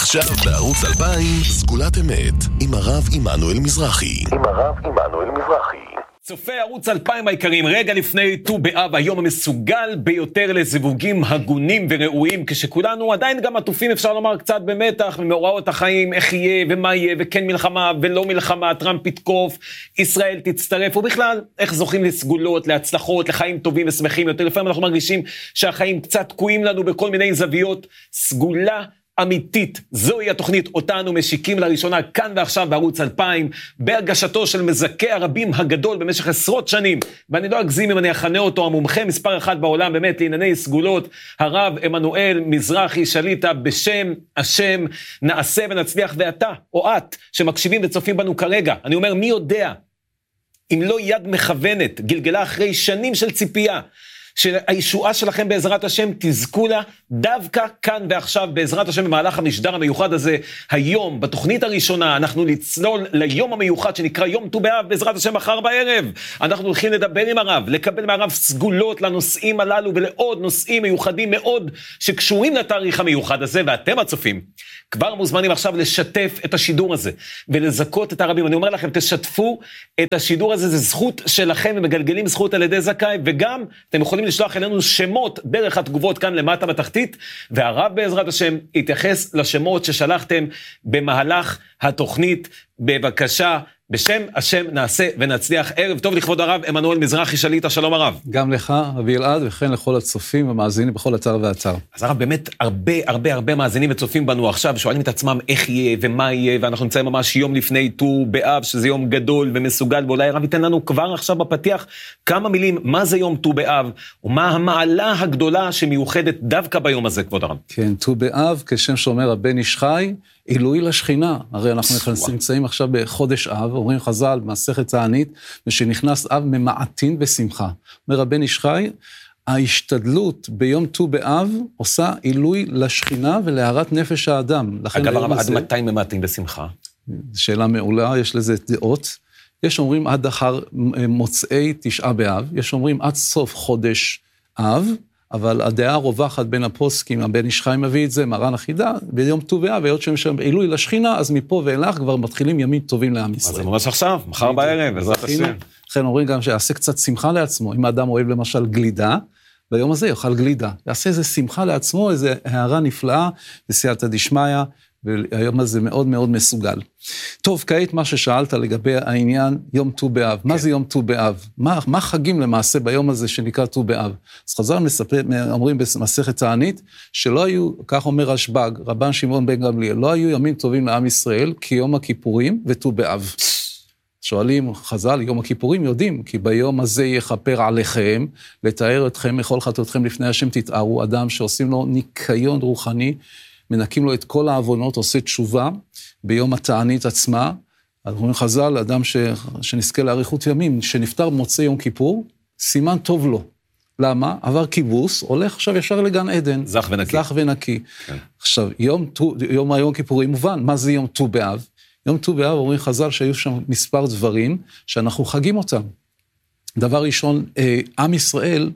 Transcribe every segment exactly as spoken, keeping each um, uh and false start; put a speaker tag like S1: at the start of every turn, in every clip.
S1: עכשיו בערוץ אלפיים, סגולת אמת, עם הרב עמנואל מזרחי. עם הרב עמנואל מזרחי. צופי ערוץ אלפיים היקרים, רגע לפני ט"ו באב, היום המסוגל ביותר לזיווגים הגונים וראויים, כשכולנו עדיין גם עטופים, אפשר לומר, קצת במתח ומאורעות החיים, איך יהיה ומה יהיה, וכן מלחמה ולא מלחמה, טראמפ יתקוף, ישראל תצטרף, ובכלל, איך זוכים לסגולות, להצלחות, לחיים טובים ושמחים יותר. לפעמים אנחנו מרגישים שהחיים קצת תקועים לנו בכל מיני זוויות. סגולה אמיתית, זוהי התוכנית אותנו משיקים לראשונה כאן ועכשיו בערוץ אלפיים, בהרגשתו של מזכה הרבים הגדול במשך עשרות שנים, ואני לא אגזים אם אני אכנה אותו המומחה מספר אחד בעולם באמת לענייני סגולות, הרב עמנואל מזרחי שליטה. בשם השם נעשה ונצליח. ואתה או את שמקשיבים וצופים בנו כרגע, אני אומר, מי יודע אם לא יד מכוונת גלגלה אחרי שנים של ציפייה שהישועה שלכם בעזרת השם תזכו לה דווקא כאן ועכשיו בעזרת השם. במהלך המשדר המיוחד הזה היום בתוכנית הראשונה אנחנו נצלול ליום המיוחד שנקרא יום ט"ו באב בעזרת השם מחר בערב. אנחנו הולכים לדבר עם הרב, לקבל מהרב סגולות לנושאים הללו ולעוד נושאים מיוחדים מאוד שקשורים לתאריך המיוחד הזה. ואתם הצופים כבר מוזמנים עכשיו לשתף את השידור הזה ולזכות את הרבים. אני אומר לכם, תשתפו את השידור הזה, זה זכות שלכם ומגלגלים זכות על ידי זכאי, וגם אתם יכולים לשלוח אלינו שמות דרך התגובות כאן למטה בתחתית, והרב בעזרת השם יתייחס לשמות ששלחתם במהלך התוכנית. בבקשה, בשם השם נעשה ונצליח. ערב טוב לכבוד הרב עמנואל מזרחי שליטה, שלום הרב.
S2: גם לך רבי אלעד וכן לכל הצופים ומאזינים בכל אתר ואתר.
S1: אז הרב, באמת הרבה הרבה הרבה מאזינים וצופים בנו עכשיו, שואלים את עצמם איך יהיה ומה יהיה, ואנחנו נמצאים ממש יום לפני ט"ו באב, שזה יום גדול ומסוגל, ואולי הרב ייתן לנו כבר עכשיו בפתיח כמה מילים, מה זה יום ט"ו באב, ומה המעלה הגדולה שמיוחדת דווקא ביום הזה, כבוד הרב.
S2: כן, ט"ו באב, כשם שאומר הבן איש חי, עילוי לשכינה. הרי אנחנו נמצאים עכשיו בחודש אב, אומרים חז"ל, מסכת תענית, ושנכנס אב ממעטין בשמחה. אומר הבן איש חי, ההשתדלות ביום ט"ו באב עושה עילוי לשכינה ולהארת נפש האדם.
S1: אגב הרב, עד מתי ממעטין בשמחה?
S2: שאלה מעולה, יש לזה דעות. יש אומרים עד אחר מוצאי תשעה באב, יש אומרים עד סוף חודש אב, אבל הדעה הרווחת בין הפוסקים, הבן איש חי מביא את זה, מרן החידה, ביום ט"ו באב, והיות שהם שם עילוי לשכינה, אז מפה ואילך כבר מתחילים ימים טובים לעם ישראל.
S1: אז זה ממש עכשיו, מחר בערב, בעזרת השם.
S2: לכן אומרים גם שיעשה קצת שמחה לעצמו, אם האדם אוהב למשל גלידה, ביום הזה יאכל גלידה, יעשה איזה שמחה לעצמו, איזו הערה נפלאה, בסייעתא דשמיא, והיום הזה מאוד מאוד מסוגל. טוב, כעת מה ששאלת לגבי העניין יום ט"ו באב, כן. מה זה יום ט"ו באב? מה, מה חגים למעשה ביום הזה שנקרא ט"ו באב? אז חז"ל מספר, אומרים במסכת תענית, שלא היו, כך אומר רשב"ג, רבן שמעון בן גמליאל, לא היו ימים טובים לעם ישראל, כי יום הכיפורים וט"ו באב. שואלים חז"ל, יום הכיפורים יודעים, כי ביום הזה יכפר עליכם, לתאר אתכם, מכל חטאותכם לפני השם תתארו, אדם שעושים לו ניקיון רוחני, מנקים לו את כל העוונות, עושה תשובה ביום התענית עצמה. אז אומרים חז"ל, אדם ש... שנזכה לאריכות ימים, שנפטר מוצא יום כיפור, סימן טוב לו. למה? עבר כיבוס, הולך עכשיו ישר לגן עדן.
S1: זך ונקי.
S2: זך ונקי. כן. עכשיו, יום, יום היום כיפורים מובן, מה זה יום ט"ו באב? יום ט"ו באב אומרים חז"ל שהיו שם מספר דברים שאנחנו חגים אותם. דבר ראשון, עם ישראל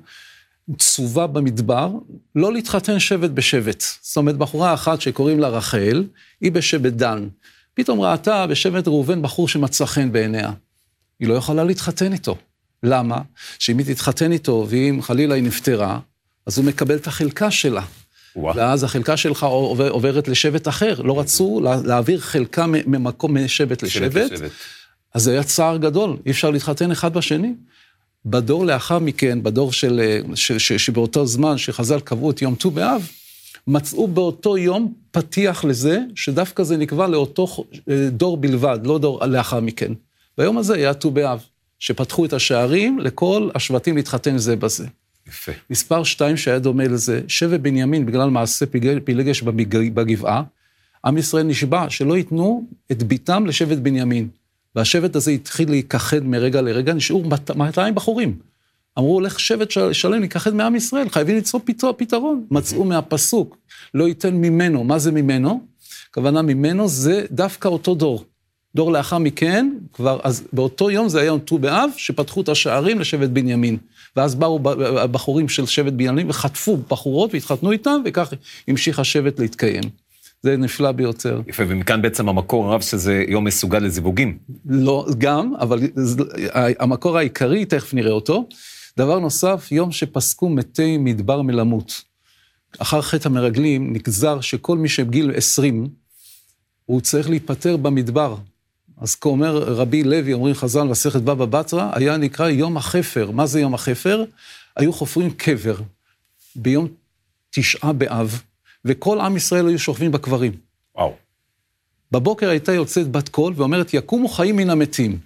S2: צובה במדבר, לא להתחתן שבט בשבט. זאת אומרת, בחורה אחת שקוראים לה רחל, היא בשבט דן. פתאום ראתה בשבט ראובן בחור שמצא חן בעיניה. היא לא יכולה להתחתן איתו. למה? שאם היא תתחתן איתו, ואם חלילה היא נפטרה, אז הוא מקבל את החלקה שלה. וואו. ואז החלקה שלך עובר, עוברת לשבט אחר. לא רצו להעביר חלקה ממקום משבט לשבט. לשבט. אז זה היה צער גדול. אי אפשר להתחתן אחד בשני. בדור לאחר מכן, בדור של, ש, ש, שבאותו זמן שחז"ל קבעו את יום ט"ו באב, מצאו באותו יום פתיח לזה, שדווקא זה נקבע לאותו דור בלבד, לא דור לאחר מכן. ביום הזה היה ט"ו באב, שפתחו את השערים לכל השבטים להתחתן זה בזה.
S1: יפה.
S2: מספר שתיים שהיה דומה לזה, שבט בנימין, בגלל מעשה פילגש בגבעה, עם ישראל נשבע שלא ייתנו את ביתם לשבט בנימין. והשבט הזה התחיל להיכחד מרגע לרגע, נשארו מאתיים בחורים. אמרו, הולך שבט שלם להיכחד מעם ישראל, חייבים ליצור פתרון. מצאו מהפסוק, לא ייתן ממנו. מה זה ממנו? הכוונה ממנו זה דווקא אותו דור. דור לאחר מכן, כבר, אז באותו יום זה היה יום ט"ו באב, שפתחו את השערים לשבט בנימין. ואז באו בחורים של שבט בנימין וחטפו בחורות והתחתנו איתם, וכך המשיך השבט להתקיים. זה נפלא ביותר.
S1: יפה, ומכאן בעצם המקור הרב שזה יום מסוגל לזיווגים.
S2: לא, גם, אבל המקור העיקרי, תכף נראה אותו. דבר נוסף, יום שפסקו מתי מדבר מלמות. אחר חטא המרגלים נגזר שכל מי שבגיל עשרים, הוא צריך להיפטר במדבר. אז כאומר רבי לוי, אומרים חז"ל מסכת בבא בתרא, היה נקרא יום החפר. מה זה יום החפר? היו חופרים קבר ביום תשעה באב, וכל עם ישראל היו שוכבים בקברים.
S1: וואו.
S2: בבוקר הייתה יוצאת בת קול ואומרת, יקומו חיים מן המתים.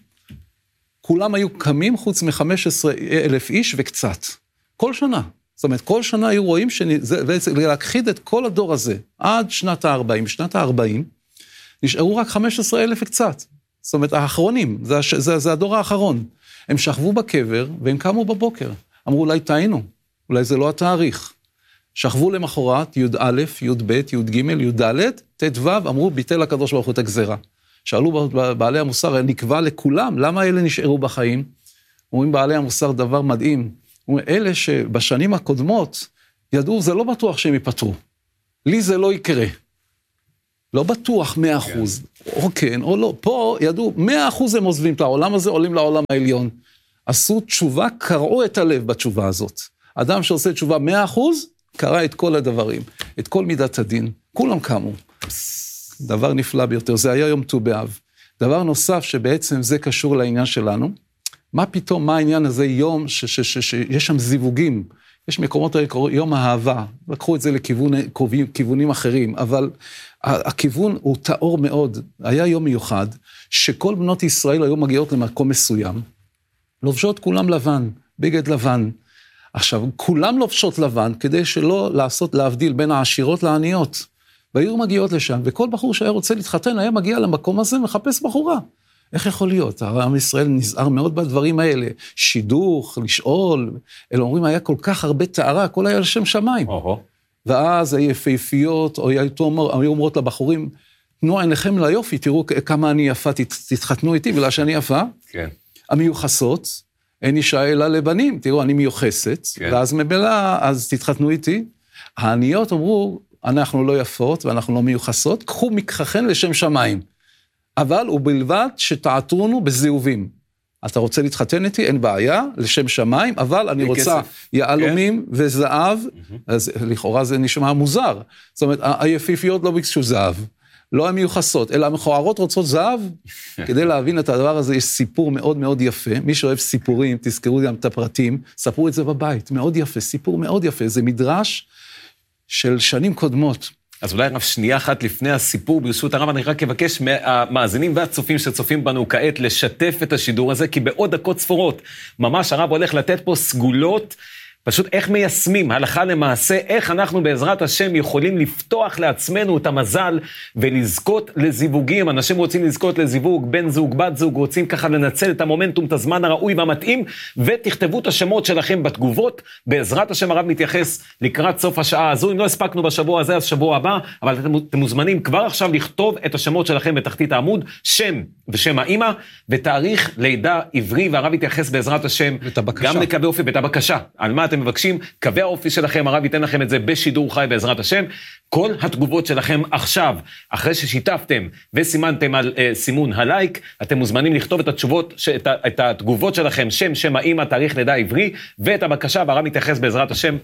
S2: כולם היו קמים חוץ מ-חמישה עשר אלף איש וקצת. כל שנה. זאת אומרת, כל שנה היו רואים להכחיד את כל הדור הזה, עד שנת ה-ארבעים. שנת ה-ארבעים נשארו רק חמישה עשר אלף וקצת. זאת אומרת, האחרונים, זה, זה, זה הדור האחרון. הם שכבו בקבר והם קמו בבוקר. אמרו, אולי טעינו, אולי זה לא התאריך. שכבו למחרת, י' א', י' ב', י' ג', י' ד', ת' ו', אמרו, ביטל הקדוש ברוך הוא את הגזרה. שאלו בעלי המוסר, נקבע לכולם, למה אלה נשארו בחיים? אומרים בעלי המוסר דבר מדהים. אומרים, אלה שבשנים הקודמות ידעו, זה לא בטוח שהם ייפטרו. לי זה לא יקרה. לא בטוח מאה אחוז, או כן או לא. פה ידעו, מאה אחוז הם עוזבים את העולם הזה, עולים לעולם העליון. עשו תשובה, קראו את הלב בתשובה הזאת. אדם שעושה תשובה מאה אחוז, קרא את כל הדברים, את כל מידת הדין. כולם קמו. דבר נפלא ביותר, זה היה יום ט"ו באב. דבר נוסף שבעצם זה קשור לעניין שלנו, מה פתאום, מה העניין הזה יום שיש שם זיווגים, יש מקומות האלה קוראים יום האהבה, לקחו את זה לכיוונים אחרים, אבל הכיוון הוא טהור מאוד. היה יום מיוחד, שכל בנות ישראל היו מגיעות למקום מסוים, לובשות כולם לבן, בגד לבן. עכשיו, כולם לובשות לבן, כדי שלא לעשות, להבדיל בין העשירות לעניות. והיו מגיעות לשם, וכל בחור שהיה רוצה להתחתן, היה מגיע למקום הזה, מחפש בחורה. איך יכול להיות? עם ישראל נזהר מאוד בדברים האלה, שידוך, לשאול, אלא אומרים, היה כל כך הרבה טהרה, הכל היה לשם שמיים. ואז היפהפיות, או היו אומרות לבחורים, תנו עיניכם ליופי, תראו כמה אני יפה, תתחתנו איתי, בגלל שאני יפה.
S1: כן.
S2: המיוחסות, אין אישה אלא לבנים, תראו, אני מיוחסת, כן. ואז מבלה, אז תתחתנו איתי. העניות אמרו, אנחנו לא יפות, ואנחנו לא מיוחסות, קחו מככן לשם שמיים. אבל הוא בלבד שתעתרונו בזיהובים. אתה רוצה להתחתן איתי? אין בעיה, לשם שמיים, אבל אני רוצה יעלומים וזהב, אז לכאורה זה נשמע מוזר. זאת אומרת, היפיפיות לא ביקשו זהב, לא המיוחסות, אלא המכוערות רוצות זהב. כדי להבין את הדבר הזה, יש סיפור מאוד מאוד יפה. מי שאוהב סיפורים, תזכרו גם את הפרטים, ספרו את זה בבית, מאוד יפה, סיפור מאוד יפה. זה מדרש של שנים קודמות.
S1: אז אולי רק שנייה אחת לפני הסיפור, ברשות הרב, אני רק אבקש מהמאזינים והצופים שצופים בנו כעת לשתף את השידור הזה, כי בעוד דקות ספורות, ממש הרב הולך לתת פה סגולות, פשוט איך מיישמים, הלכה למעשה, איך אנחנו בעזרת השם יכולים לפתוח לעצמנו את המזל ולזכות לזיווגים. אנשים רוצים לזכות לזיווג, בן זוג, בת זוג, רוצים ככה לנצל את המומנטום, את הזמן הראוי והמתאים, ותכתבו את השמות שלכם בתגובות. בעזרת השם הרב מתייחס לקראת סוף השעה הזו. אם לא הספקנו בשבוע הזה, אז שבוע הבא, אבל אתם, אתם מוזמנים כבר עכשיו לכתוב את השמות שלכם בתחתית העמוד, שם ושם האמא, ותאריך לידה עברי, והרב יתייחס בעזרת השם גם לקווי אופי ואת הבקשה. על מה אתם מבקשים? קווי האופי שלכם, הרב ייתן לכם את זה בשידור חי בעזרת השם. כל התגובות שלכם עכשיו, אחרי ששיתפתם וסימנתם על uh, סימון הלייק, אתם מוזמנים לכתוב את התשובות, את, את התגובות שלכם, שם, שם האמא, תאריך לידה עברי, ואת הבקשה, והרב מתייחס בעזרת השם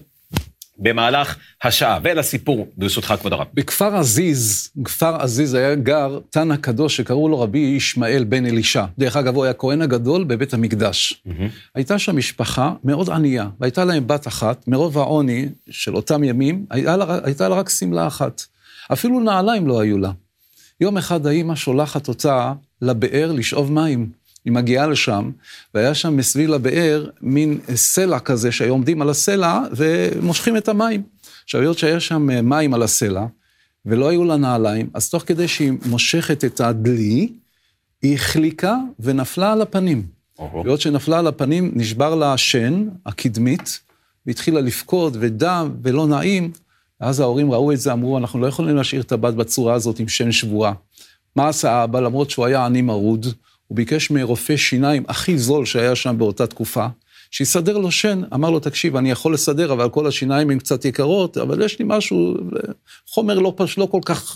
S1: במהלך השעה. ולסיפור, ברשותך כבוד הרב.
S2: בכפר עזיז, כפר עזיז היה גר תנא קדוש שקראו לו רבי ישמעאל בן אלישע. דרך אגב, הוא היה כהן הגדול בבית המקדש. Mm-hmm. הייתה שם משפחה מאוד ענייה, והייתה להם בת אחת, מרוב העוני של אותם ימים, הייתה לה, הייתה לה רק סמלה אחת. אפילו נעליים לא היו לה. יום אחד האמא שולחת אותה לבאר לשאוב מים. היא מגיעה לשם, והיה שם מסביב לבאר מין סלע כזה, שהיו עומדים על הסלע ומושכים את המים. עכשיו, היות שהיה שם מים על הסלע, ולא היו לה נעליים, אז תוך כדי שהיא מושכת את הדלי, היא החליקה ונפלה על הפנים. היות שנפלה על הפנים, נשבר לה השן, הקדמית, והתחילה לפקוד ודם ולא נעים, ואז ההורים ראו את זה, אמרו, אנחנו לא יכולים להשאיר את הבת בצורה הזאת עם שן שבועה. מה עשה האבא? למרות שהוא היה עני מרוד, הוא ביקש מרופא שיניים הכי זול שהיה שם באותה תקופה, שיסדר לו שן, אמר לו, תקשיב, אני יכול לסדר, אבל כל השיניים הן קצת יקרות, אבל יש לי משהו, חומר לא פש, לא כל כך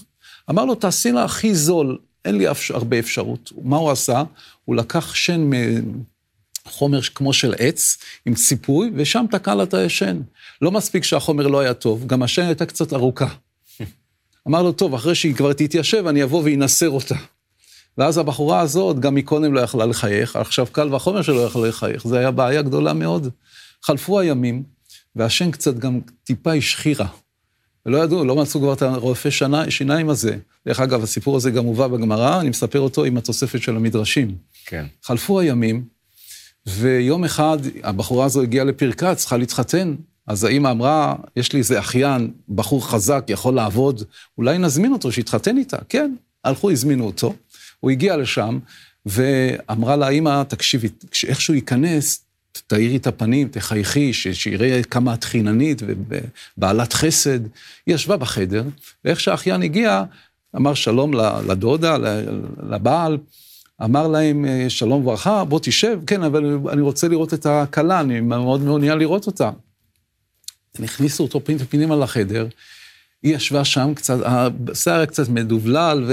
S2: אמר לו, תעשי לה הכי זול, אין לי הרבה אפשרות. מה הוא עשה? הוא לקח שן מחומר כמו של עץ, עם ציפוי, ושם תקע לה את השן. לא מספיק שהחומר לא היה טוב, גם השן הייתה קצת ארוכה. אמר לו, טוב, אחרי שהיא כבר תתיישב, אני אבוא וינסר אותה. ואז הבחורה הזאת, גם מקודם לא יכלה לחייך, עכשיו קל וחומר שלא יכלה לחייך, זה היה בעיה גדולה מאוד. חלפו הימים, והשן קצת גם טיפה השחירה. ולא ידעו, לא מצאו כבר את הרופא שיניים הזה. דרך אגב, הסיפור הזה גם הובא בגמרא, אני מספר אותו עם התוספת של המדרשים.
S1: כן.
S2: חלפו הימים, ויום אחד הבחורה הזו הגיעה לפרקה, צריכה להתחתן, אז האמא אמרה, יש לי איזה אחיין, בחור חזק, יכול לעבוד, אולי נזמין אותו, שיתחתן איתה. כן, הלכו, הזמינו אותו, הוא הגיע לשם, ואמרה לה, האמא, תקשיבי, כשאיכשהו ייכנס, תאירי את הפנים, תחייכי, שיראה כמה את חיננית ובעלת חסד. היא ישבה בחדר, ואיך שהאחיין הגיע, אמר שלום לדודה, לבעל, אמר להם שלום וברכה, בוא תשב, כן, אבל אני רוצה לראות את הכלה, אני מאוד מעוניין לראות אותה. נכניסו אותו פנימה לחדר, היא ישבה שם קצת, השיער היה קצת מדובלל,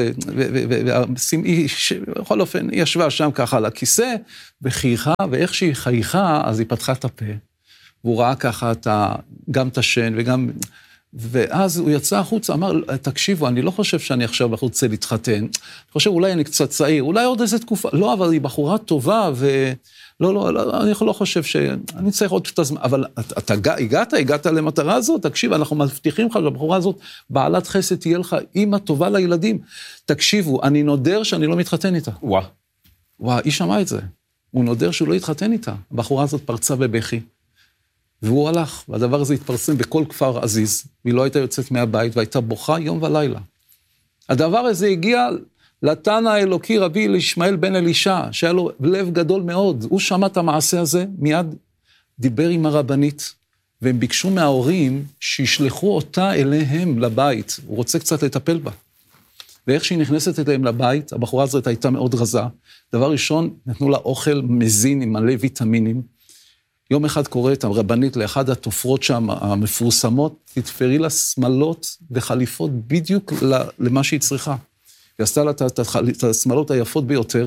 S2: ובכל אופן, היא ישבה שם ככה על הכיסא, וחייכה, ואיך שהיא חייכה, אז היא פתחה את הפה, והוא ראה ככה גם את השן, וגם, ואז הוא יצא החוץ, אמר, תקשיבו, אני לא חושב שאני עכשיו רוצה להתחתן, אני חושב, אולי אני קצת צעיר, אולי עוד איזה תקופה, לא, אבל היא בחורה טובה, ו... לא, לא, לא, אני לא חושב שאני צריך עוד את הזמן, אבל אתה הגעת, הגעת למטרה הזאת, תקשיב, אנחנו מבטיחים לך שהבחורה הזאת, בעלת חסד תהיה לך אימא טובה לילדים, תקשיבו, אני נודר שאני לא מתחתן איתה.
S1: וואה.
S2: וואה, היא שמעה את זה, הוא נודר שהוא לא יתחתן איתה, הבחורה הזאת פרצה בבכי, והוא הלך, והדבר הזה התפרסם בכל כפר עזיז, והיא לא הייתה יוצאת מהבית, והייתה בוכה יום ולילה. הדבר הזה הגיע לתנא האלוקי רבי ישמעאל בן אלישע, שהיה לו לב גדול מאוד, הוא שמע את המעשה הזה, מיד דיבר עם הרבנית, והם ביקשו מההורים שישלחו אותה אליהם לבית, הוא רוצה קצת לטפל בה. ואיך שהיא נכנסת אליהם לבית, הבחורה הזאת הייתה מאוד רזה, דבר ראשון, נתנו לה אוכל מזין עם מלא ויטמינים, יום אחד קוראת הרבנית לאחד התופרות שם, המפורסמות, תתפרי לה שמלות וחליפות בדיוק למה שהיא צריכה. היא עשתה לה את השמלות היפות ביותר,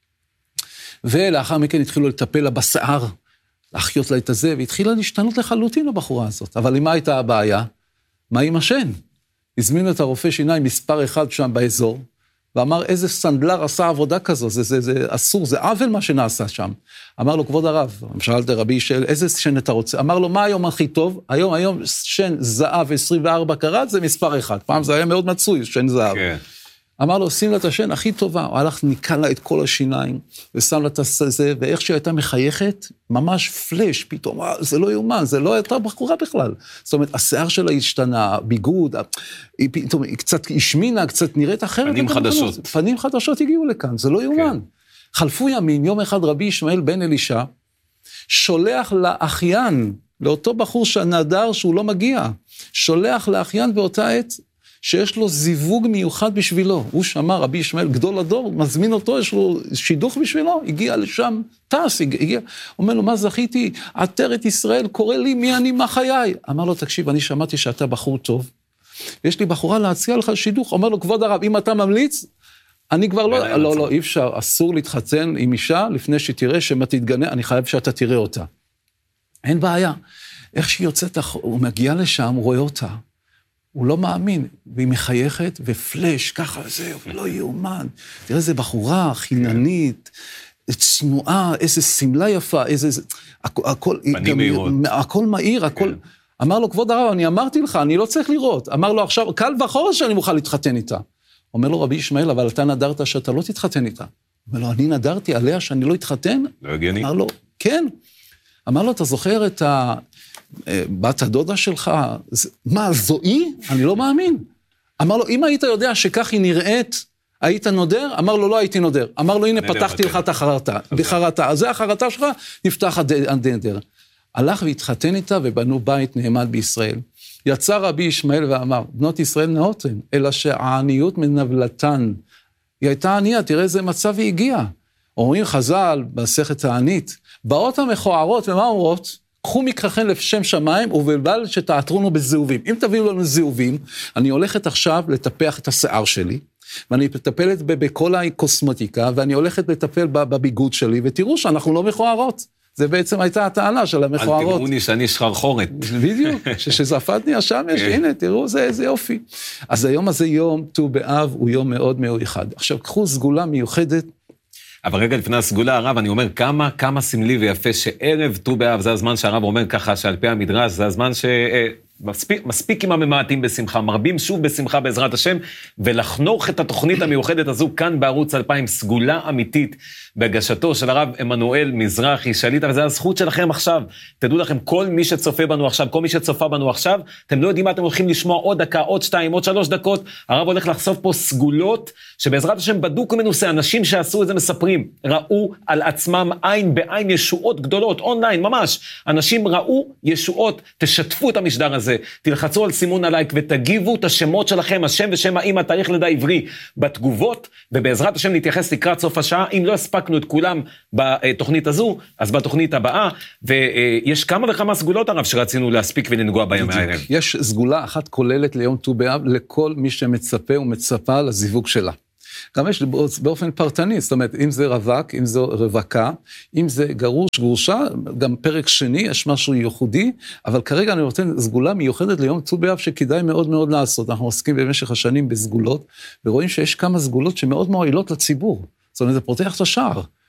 S2: ולאחר מכן התחילו לטפל לה בשיער, להחיות לה את הזה, והתחילה להשתנות לחלוטין לבחורה הזאת. אבל מה הייתה הבעיה? מה עם השן? הזמינו את הרופא שיניים מספר אחד שם באזור, ואמר איזה סנדלר עשה עבודה כזו, זה, זה, זה אסור, זה עוול מה שנעשה שם. אמר לו, כבוד הרב, שאלת רבי ישאל, איזה שן אתה רוצה? אמר לו, מה היום הכי טוב? היום, היום שן זהב עשרים וארבע קראט, זה מספר אחד. פעם זה היה מאוד מצוי, שן זהב. כן. אמר לו, שים לה את השן הכי טובה, הוא הלך, ניקה לה את כל השיניים, ושם לה את זה, ואיך שהיא הייתה מחייכת, ממש פלש, פתאום, זה לא יאומן, זה לא הייתה בחורה בכלל. זאת אומרת, השיער שלה השתנה, ביגוד, היא פתאום, היא קצת השמינה, קצת נראית אחרת.
S1: פנים חדשות.
S2: פנים חדשות הגיעו לכאן, זה לא יאומן. כן. חלפו ימים, יום אחד רבי ישמעאל בן אלישע, שולח לאחיין, לאותו בחור שנדר שהוא לא מגיע, שולח לאחיין באותה עת, שיש לו זיווג מיוחד בשבילו. הוא שמע, רבי ישמעאל, גדול הדור, מזמין אותו, יש לו שידוך בשבילו, הגיע לשם, טס, הגיע, אומר לו, מה זכיתי? עטרת ישראל, קורא לי, מי אני, מה חיי? אמר לו, תקשיב, אני שמעתי שאתה בחור טוב, יש לי בחורה להציע לך שידוך, אומר לו, כבוד הרב, אם אתה ממליץ, אני כבר לא, לא, לא, אי אפשר, אסור להתחתן עם אישה, לפני שתראה שמה תתגנה, אני חייב שאתה תראה אותה. אין בעיה. איך שהיא יוצאת, הוא מגיע לשם, הוא רואה אותה, הוא לא מאמין, והיא מחייכת, ופלש, ככה, זהו, לא יאומן. תראה, איזה בחורה, חיננית, צנועה, איזה סמלה יפה, איזה... הכל...
S1: פנים מהירות.
S2: הכל מהיר, הכל... אמר לו, כבוד הרב, אני אמרתי לך, אני לא צריך לראות. אמר לו, עכשיו, קל וחורש שאני מוכן להתחתן איתה. אומר לו, רבי ישמעאל, אבל אתה נדרת שאתה לא תתחתן איתה. אומר לו, אני נדרתי עליה שאני לא אתחתן?
S1: לא הגיוני.
S2: אמר לו, כן. אמר לו, אתה זוכר את ה... בת הדודה שלך, מה, זוהי? אני לא מאמין. אמר לו, אם היית יודע שכך היא נראית, היית נודר? אמר לו, לא הייתי נודר. אמר לו, הנה, פתחתי לך את החרטה. בחרטה. אז זה החרטה שלך, נפתח הנדר. הלך והתחתן איתה, ובנו בית נעמד בישראל. יצא רבי ישמעאל ואמר, בנות ישראל נאותן, אלא שהעניות מנבלתן. היא הייתה ענייה, תראה איזה מצב היא הגיעה. אומרים חז"ל, במסכת תענית, באות המכוערות, ומה אומרות? קחו מקחכם לשם שמיים, ובלבד שתעטרונו בזהובים. אם תביאו לנו זהובים, אני הולכת עכשיו לטפח את השיער שלי, ואני מטפלת בכל הקוסמטיקה, ואני הולכת לטפל בביגוד שלי, ותראו שאנחנו לא מכוערות. זה בעצם הייתה הטענה של המכוערות.
S1: אל תראוני שאני שחרחורת.
S2: בדיוק, שזפתני השמש, הנה, תראו, זה יופי. אז היום הזה יום, ט"ו באב, הוא יום מאוד מיוחד. עכשיו, קחו סגולה מיוחדת.
S1: אבל רגע לפני הסגולה, הרב, אני אומר, כמה, כמה סמלי ויפה שערב ט"ו באב, זה הזמן שהרב אומר ככה, שעל פי המדרש, זה הזמן ש... מספיק, מספיק עם הממעטים בשמחה, מרבים שוב בשמחה בעזרת השם, ולחנוך את התוכנית המיוחדת הזו כאן בערוץ אלפיים, סגולה אמיתית, בהגשתו של הרב עמנואל מזרחי שליט, אבל זה הזכות שלכם עכשיו, תדעו לכם, כל מי שצופה בנו עכשיו, כל מי שצופה בנו עכשיו, אתם לא יודעים מה אתם הולכים לשמוע עוד דקה, עוד שתיים, עוד שלוש דקות, הרב הולך לחשוף פה סגולות, שבעזרת השם בדוק ומנוסה, אנשים שעשו את זה מספרים, ראו על עצמם עין בעין ישועות גדולות, אונליין, ממש, אנשים ראו ישועות, תשתפו את המשדר הזה, זה, תלחצו על סימון הלייק ותגיבו את השמות שלכם, השם ושם האמא, תאריך לידה עברי, בתגובות, ובעזרת השם נתייחס לקראת סוף השעה, אם לא הספקנו את כולם בתוכנית הזו, אז בתוכנית הבאה, ויש כמה וכמה סגולות הרב שרצינו להספיק ולנגוע בהם הערב.
S2: יש סגולה אחת כוללת ליום ט"ו באב, לכל מי שמצפה ומצפה לזיווג שלה. גם יש באופן פרטני, זאת אומרת, אם זה רווק, אם זה רווקה, אם זה גרוש, גרושה, גם פרק שני, יש משהו ייחודי, אבל כרגע אני נותן סגולה מיוחדת ליום ט"ו באב שכדאי מאוד מאוד לעשות. אנחנו עוסקים במשך השנים בסגולות, ורואים שיש כמה סגולות שמאוד מועילות לציבור. זאת אומרת, זה פותח את השער.